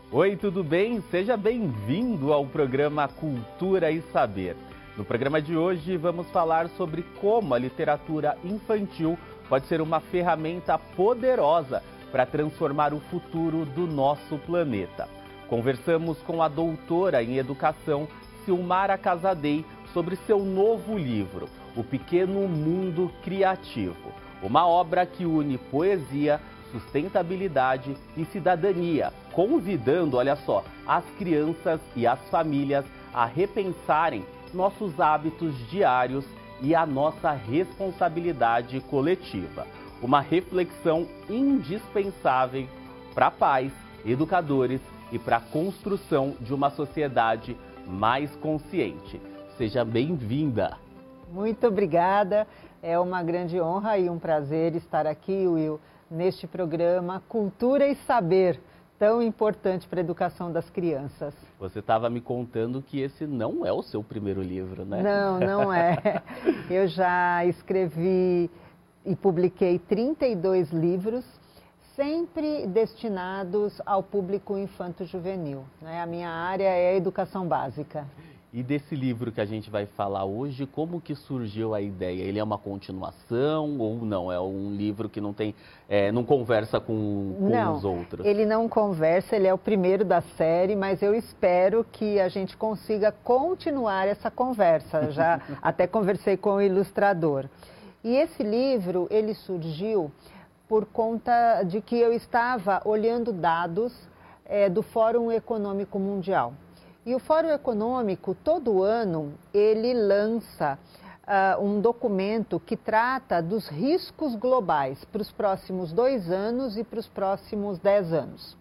Oi, tudo bem? Seja bem-vindo ao programa Cultura e Saber. No programa de hoje vamos falar sobre como a literatura infantil pode ser uma ferramenta poderosa para transformar o futuro do nosso planeta. Conversamos com a doutora em educação, Silmara Casadei, sobre seu novo livro, O Pequeno Mundo Criativo, uma obra que une poesia, sustentabilidade e cidadania, convidando, olha só, as crianças e as famílias a repensarem nossos hábitos diários e a nossa responsabilidade coletiva. Uma reflexão indispensável para pais, educadores e para a construção de uma sociedade mais consciente. Seja bem-vinda! Muito obrigada, é uma grande honra e um prazer estar aqui, Will, neste programa Cultura e Saber, tão importante para a educação das crianças. Você estava me contando que esse não é o seu primeiro livro, né? Não é. Eu já escrevi e publiquei 32 livros, sempre destinados ao público infanto-juvenil, né? A minha área é a educação básica. E desse livro que a gente vai falar hoje, como que surgiu a ideia? Ele é uma continuação ou não? É um livro que não conversa com os outros? Ele não conversa, ele é o primeiro da série, mas eu espero que a gente consiga continuar essa conversa. Já até conversei com o ilustrador. E esse livro, ele surgiu por conta de que eu estava olhando dados do Fórum Econômico Mundial. E o Fórum Econômico, todo ano, ele lança um documento que trata dos riscos globais para os próximos 2 anos e para os próximos 10 anos.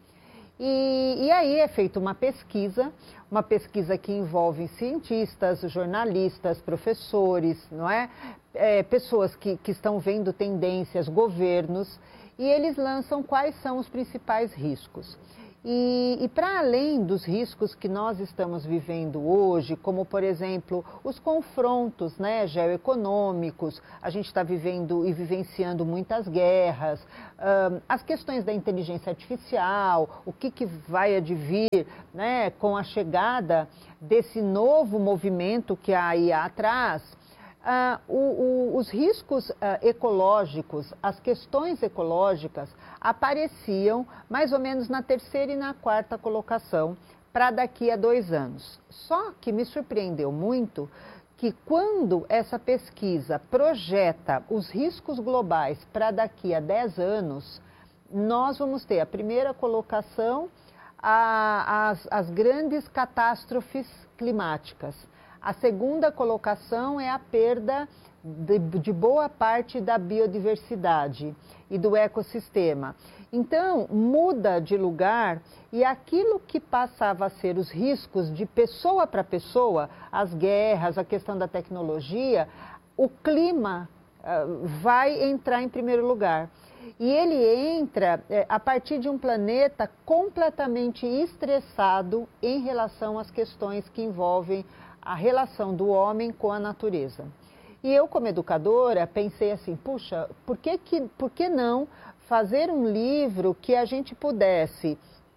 E aí é feita uma pesquisa que envolve cientistas, jornalistas, professores, não é? Pessoas que estão vendo tendências, governos, e eles lançam quais são os principais riscos. E para além dos riscos que nós estamos vivendo hoje, como, por exemplo, os confrontos, né, geoeconômicos, a gente está vivendo e vivenciando muitas guerras, as questões da inteligência artificial, o que vai advir, né, com a chegada desse novo movimento que a IA traz. Os riscos ecológicos, as questões ecológicas apareciam mais ou menos na 3ª e na 4ª colocação para daqui a 2 anos. Só que me surpreendeu muito que quando essa pesquisa projeta os riscos globais para daqui a 10 anos, nós vamos ter a 1ª colocação, as grandes catástrofes climáticas. A 2ª colocação é a perda de boa parte da biodiversidade e do ecossistema. Então, muda de lugar e aquilo que passava a ser os riscos de pessoa para pessoa, as guerras, a questão da tecnologia, o clima vai entrar em primeiro lugar. E ele entra a partir de um planeta completamente estressado em relação às questões que envolvem a relação do homem com a natureza. E eu, como educadora, pensei assim, puxa, por que não fazer um livro que a gente pudesse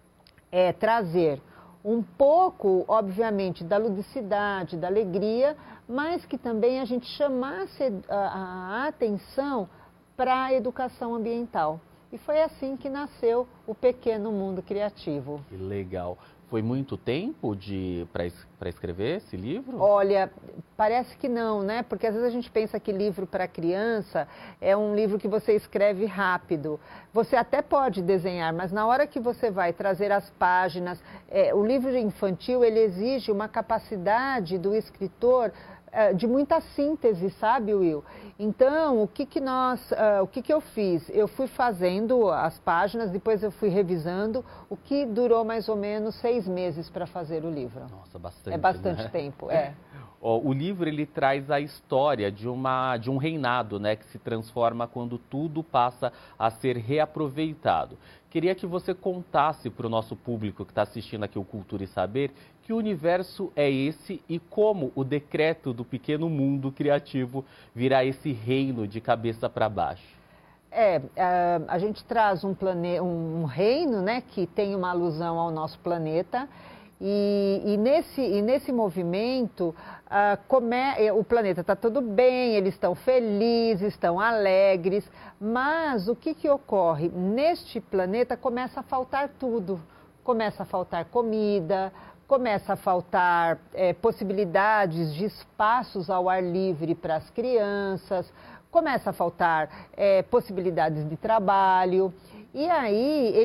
trazer um pouco, obviamente, da ludicidade, da alegria, mas que também a gente chamasse a atenção para a educação ambiental. E foi assim que nasceu o Pequeno Mundo Criativo. Que legal. Foi muito tempo para escrever esse livro? Olha, parece que não, né? Porque às vezes a gente pensa que livro para criança é um livro que você escreve rápido. Você até pode desenhar, mas na hora que você vai trazer as páginas, o livro infantil ele exige uma capacidade do escritor de muita síntese, sabe, Will? Então, o que eu fiz? Eu fui fazendo as páginas, depois eu fui revisando, o que durou mais ou menos 6 meses para fazer o livro. Nossa, bastante. É bastante tempo, é. O livro ele traz a história de um reinado, né, que se transforma quando tudo passa a ser reaproveitado. Queria que você contasse para o nosso público que está assistindo aqui o Cultura e Saber que universo é esse e como o decreto do Pequeno Mundo Criativo virá esse reino de cabeça para baixo. A gente traz um reino, né, que tem uma alusão ao nosso planeta, e nesse movimento, o planeta está tudo bem, eles estão felizes, estão alegres, mas o que ocorre? Neste planeta começa a faltar tudo, começa a faltar comida, começa a faltar possibilidades de espaços ao ar livre para as crianças, começa a faltar possibilidades de trabalho, e aí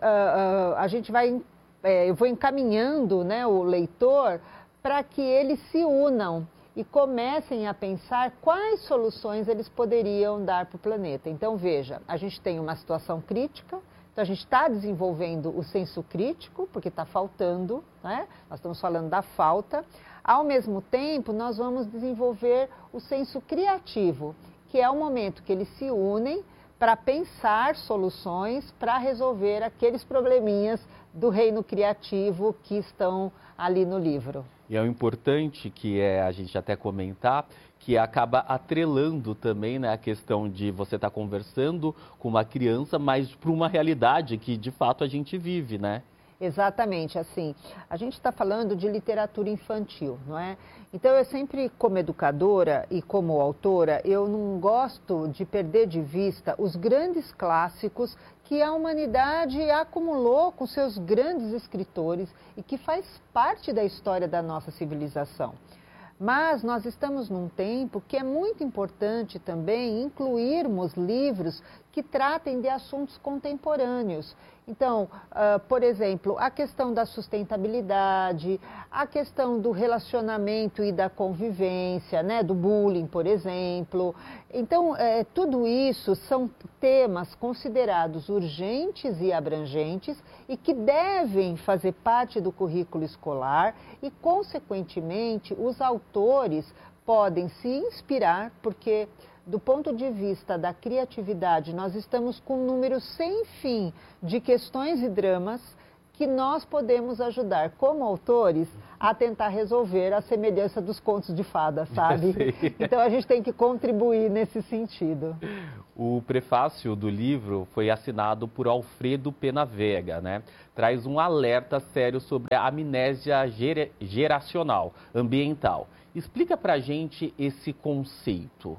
eu vou encaminhando, né, o leitor para que eles se unam e comecem a pensar quais soluções eles poderiam dar para o planeta. Então, veja, a gente tem uma situação crítica, então a gente está desenvolvendo o senso crítico, porque está faltando, né? Nós estamos falando da falta. Ao mesmo tempo, nós vamos desenvolver o senso criativo, que é o momento que eles se unem para pensar soluções para resolver aqueles probleminhas do reino criativo que estão ali no livro. E é o importante que a gente até comentar, que acaba atrelando também, né, a questão de você estar conversando com uma criança, mas para uma realidade que de fato a gente vive, né? Exatamente, assim, a gente está falando de literatura infantil, não é? Então, eu sempre, como educadora e como autora, eu não gosto de perder de vista os grandes clássicos que a humanidade acumulou com seus grandes escritores e que faz parte da história da nossa civilização. Mas nós estamos num tempo que é muito importante também incluirmos livros que tratem de assuntos contemporâneos. Então, por exemplo, a questão da sustentabilidade, a questão do relacionamento e da convivência, né, do bullying, por exemplo. Então, tudo isso são temas considerados urgentes e abrangentes e que devem fazer parte do currículo escolar e, consequentemente, os autores podem se inspirar, porque do ponto de vista da criatividade, nós estamos com um número sem fim de questões e dramas que nós podemos ajudar como autores a tentar resolver a semelhança dos contos de fada, sabe? Então a gente tem que contribuir nesse sentido. O prefácio do livro foi assinado por Alfredo Penavega, né? Traz um alerta sério sobre a amnésia geracional, ambiental. Explica pra gente esse conceito.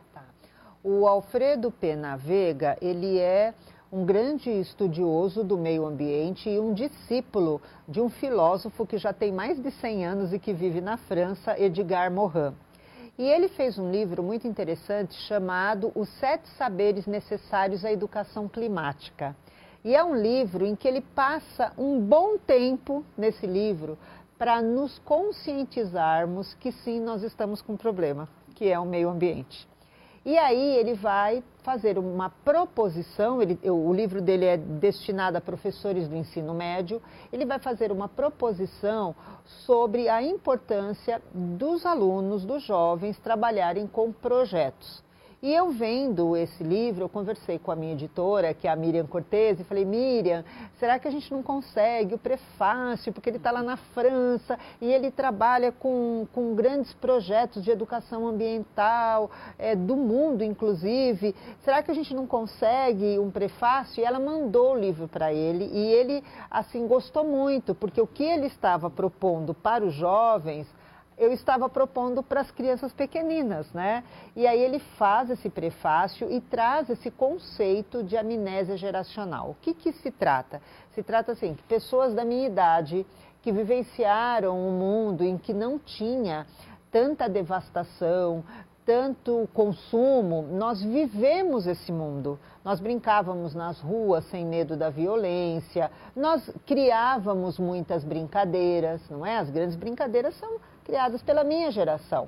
O Alfredo Penavega, ele é um grande estudioso do meio ambiente e um discípulo de um filósofo que já tem mais de 100 anos e que vive na França, Edgar Morin. E ele fez um livro muito interessante chamado Os 7 Saberes Necessários à Educação Climática. E é um livro em que ele passa um bom tempo nesse livro para nos conscientizarmos que sim, nós estamos com um problema, que é o meio ambiente. E aí ele vai fazer uma proposição, o livro dele é destinado a professores do ensino médio, ele vai fazer uma proposição sobre a importância dos alunos, dos jovens, trabalharem com projetos. E eu vendo esse livro, eu conversei com a minha editora, que é a Miriam Cortez, e falei, Miriam, será que a gente não consegue o prefácio, porque ele está lá na França e ele trabalha com grandes projetos de educação ambiental, do mundo inclusive, será que a gente não consegue um prefácio? E ela mandou o livro para ele e ele, assim, gostou muito, porque o que ele estava propondo para os jovens, eu estava propondo para as crianças pequeninas, né? E aí ele faz esse prefácio e traz esse conceito de amnésia geracional. O que se trata? Se trata, assim, que pessoas da minha idade que vivenciaram um mundo em que não tinha tanta devastação, tanto consumo, nós vivemos esse mundo. Nós brincávamos nas ruas sem medo da violência, nós criávamos muitas brincadeiras, não é? As grandes brincadeiras são criadas pela minha geração.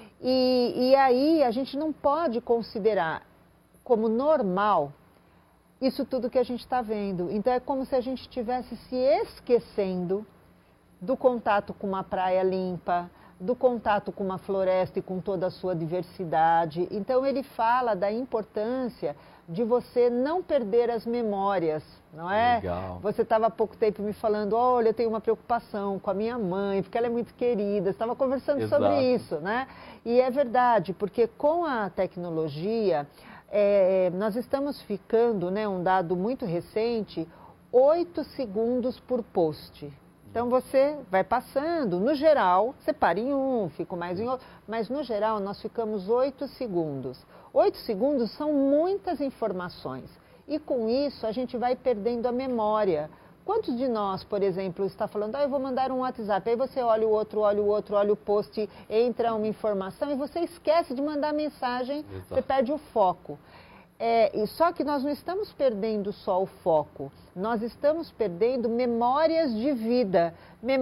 E aí a gente não pode considerar como normal isso tudo que a gente está vendo. Então é como se a gente estivesse se esquecendo do contato com uma praia limpa, do contato com uma floresta e com toda a sua diversidade. Então ele fala da importância de você não perder as memórias, não é? Legal. Você estava há pouco tempo me falando, olha, eu tenho uma preocupação com a minha mãe, porque ela é muito querida, estava conversando Exato. sobre isso, né? E é verdade, porque com a tecnologia, nós estamos ficando, né, um dado muito recente, 8 segundos por post. Então você vai passando, no geral, você para em um, fica mais em outro, mas no geral nós ficamos 8 segundos. 8 segundos são muitas informações e com isso a gente vai perdendo a memória. Quantos de nós, por exemplo, está falando, eu vou mandar um WhatsApp, aí você olha o outro, olha o post, entra uma informação e você esquece de mandar mensagem, exato, você perde o foco. Só que nós não estamos perdendo só o foco, nós estamos perdendo memórias de vida,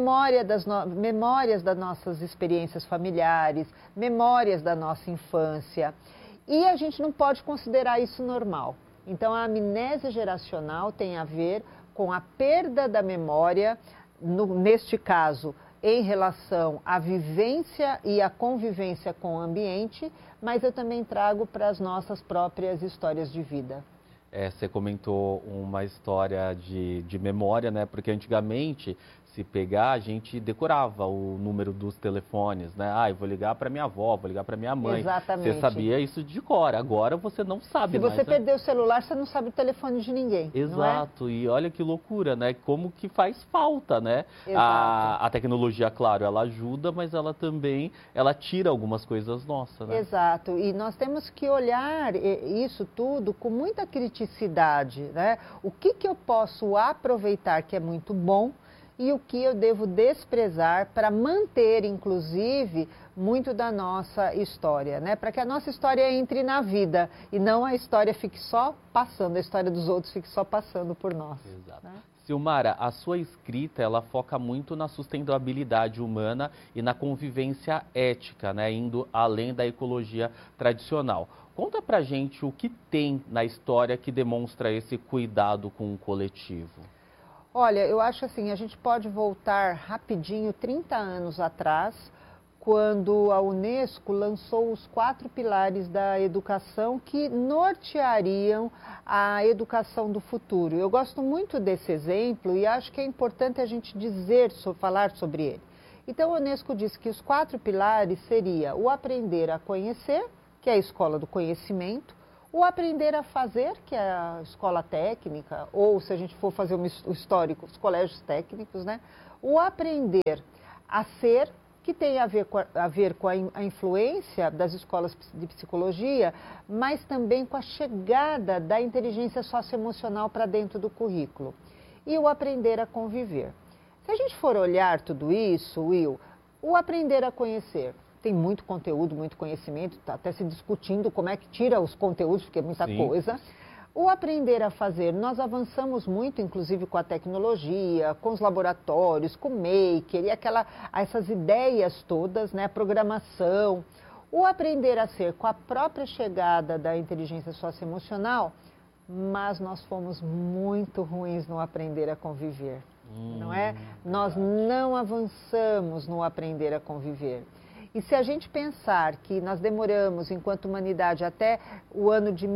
memórias das nossas experiências familiares, memórias da nossa infância. E a gente não pode considerar isso normal. Então, a amnésia geracional tem a ver com a perda da memória, neste caso, em relação à vivência e à convivência com o ambiente, mas eu também trago para as nossas próprias histórias de vida. Você comentou uma história de memória, né? Porque antigamente, se pegar, a gente decorava o número dos telefones, né? Eu vou ligar para minha avó, vou ligar para minha mãe. Exatamente. Você sabia isso de cor, agora você não sabe mais. Se você perder o celular, você não sabe o telefone de ninguém. Exato, não é? E olha que loucura, né? Como que faz falta, né? Exato. A tecnologia, claro, ela ajuda, mas ela também, ela tira algumas coisas nossas, né? Exato, e nós temos que olhar isso tudo com muita criticidade, né? O que eu posso aproveitar que é muito bom, e o que eu devo desprezar para manter, inclusive, muito da nossa história, né? Para que a nossa história entre na vida e não a história fique só passando, a história dos outros fique só passando por nós. Exato. Né? Silmara, a sua escrita, ela foca muito na sustentabilidade humana e na convivência ética, né? Indo além da ecologia tradicional. Conta pra gente o que tem na história que demonstra esse cuidado com o coletivo. Olha, eu acho assim, a gente pode voltar rapidinho, 30 anos atrás, quando a Unesco lançou os 4 pilares da educação que norteariam a educação do futuro. Eu gosto muito desse exemplo e acho que é importante a gente falar sobre ele. Então, a Unesco disse que os 4 pilares seriam o aprender a conhecer, que é a escola do conhecimento, o aprender a fazer, que é a escola técnica, ou se a gente for fazer o histórico, os colégios técnicos, né? O aprender a ser, que tem a ver com a influência das escolas de psicologia, mas também com a chegada da inteligência socioemocional para dentro do currículo. E o aprender a conviver. Se a gente for olhar tudo isso, Will, o aprender a conhecer, tem muito conteúdo, muito conhecimento, está até se discutindo como é que tira os conteúdos, porque é muita coisa. O aprender a fazer, nós avançamos muito, inclusive com a tecnologia, com os laboratórios, com o maker, e essas ideias todas, né, a programação. O aprender a ser, com a própria chegada da inteligência socioemocional, mas nós fomos muito ruins no aprender a conviver, não é? Nós não avançamos no aprender a conviver. E se a gente pensar que nós demoramos, enquanto humanidade, até o ano de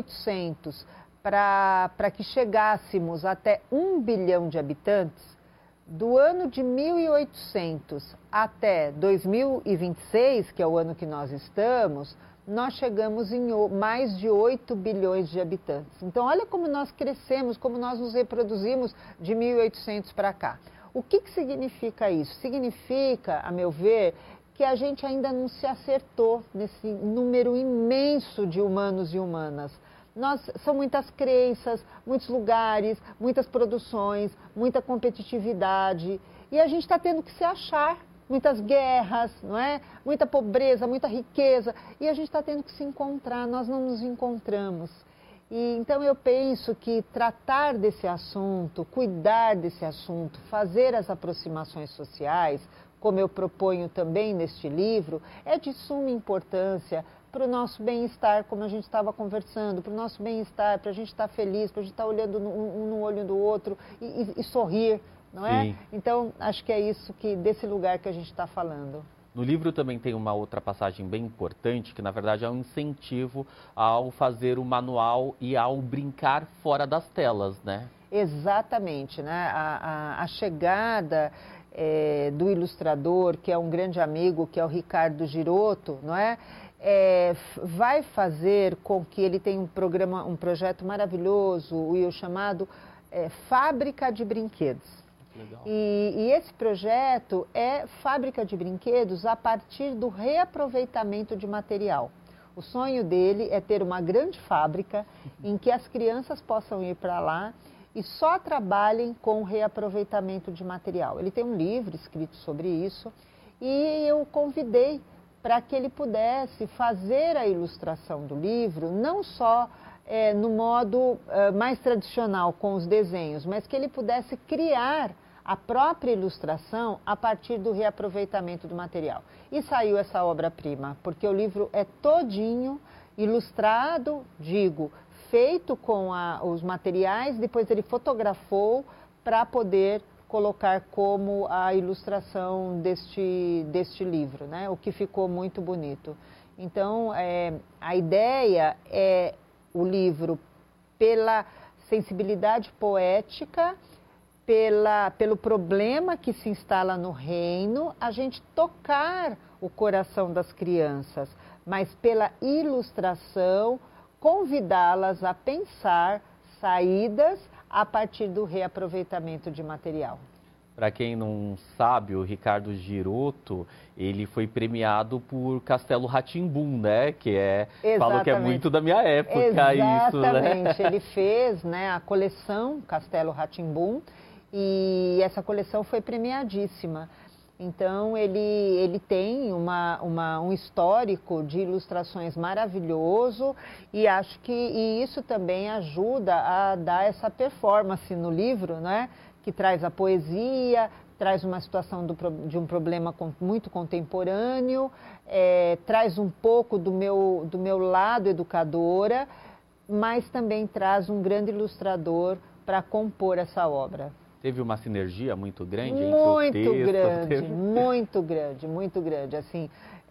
1800 para que chegássemos até 1 bilhão de habitantes, do ano de 1800 até 2026, que é o ano que nós estamos, nós chegamos em mais de 8 bilhões de habitantes. Então, olha como nós crescemos, como nós nos reproduzimos de 1800 para cá. O que significa isso? Significa, a meu ver, que a gente ainda não se acertou nesse número imenso de humanos e humanas. São muitas crenças, muitos lugares, muitas produções, muita competitividade. E a gente está tendo que se achar. Muitas guerras, não é? Muita pobreza, muita riqueza. E a gente está tendo que se encontrar, nós não nos encontramos. E, então eu penso que tratar desse assunto, cuidar desse assunto, fazer as aproximações sociais, como eu proponho também neste livro, é de suma importância para o nosso bem-estar, como a gente estava conversando, para o nosso bem-estar, para a gente estar feliz, para a gente estar olhando um no olho do outro e sorrir, não é? Sim. Então, acho que é isso desse lugar que a gente está falando. No livro também tem uma outra passagem bem importante, que na verdade é um incentivo ao fazer o manual e ao brincar fora das telas, né? Exatamente, né? A chegada do ilustrador, que é um grande amigo, que é o Ricardo Girotto, não é? vai fazer com que ele tenha um projeto maravilhoso, Will, chamado Fábrica de Brinquedos. Legal. E esse projeto é fábrica de brinquedos a partir do reaproveitamento de material. O sonho dele é ter uma grande fábrica em que as crianças possam ir para lá e só trabalhem com reaproveitamento de material. Ele tem um livro escrito sobre isso e eu convidei para que ele pudesse fazer a ilustração do livro, não só no modo mais tradicional, com os desenhos, mas que ele pudesse criar a própria ilustração a partir do reaproveitamento do material. E saiu essa obra-prima, porque o livro é todinho ilustrado, feito com os materiais, depois ele fotografou para poder colocar como a ilustração deste livro, né? O que ficou muito bonito. Então, a ideia é o livro, pela sensibilidade poética, pelo problema que se instala no reino, a gente tocar o coração das crianças, mas pela ilustração, convidá-las a pensar saídas a partir do reaproveitamento de material. Para quem não sabe, o Ricardo Girotto, ele foi premiado por Castelo Rá-Tim-Bum, né? Falam que é muito da minha época. Exatamente. Isso, né? Ele fez, né, a coleção Castelo Rá-Tim-Bum e essa coleção foi premiadíssima. Então, ele tem um histórico de ilustrações maravilhoso e acho que isso também ajuda a dar essa performance no livro, né? Que traz a poesia, traz uma situação de um problema muito contemporâneo, traz um pouco do meu lado educadora, mas também traz um grande ilustrador para compor essa obra. Teve uma sinergia muito grande entre o texto? Muito grande. Assim,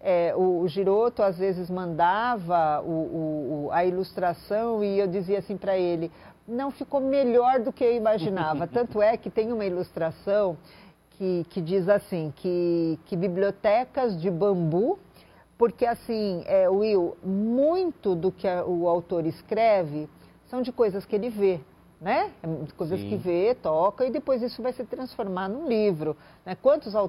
o Girotto às vezes mandava a ilustração e eu dizia assim para ele, não ficou melhor do que eu imaginava. Tanto é que tem uma ilustração que diz assim, que bibliotecas de bambu, porque assim, Will, muito do que o autor escreve são de coisas que ele vê. Né? Coisas que vê, toca e depois isso vai se transformar num livro. Né? Quantos